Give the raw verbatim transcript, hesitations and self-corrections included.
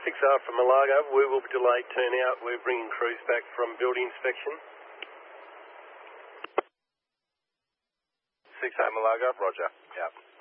six R from Malaga. We will be delayed turnout. We're bringing crews back from building inspection. six R Malaga, roger. Yep.